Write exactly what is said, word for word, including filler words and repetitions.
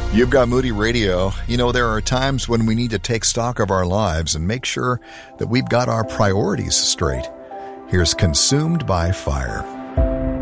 You've got Moody Radio. You know, there are times when we need to take stock of our lives and make sure that we've got our priorities straight. Here's Consumed by Fire.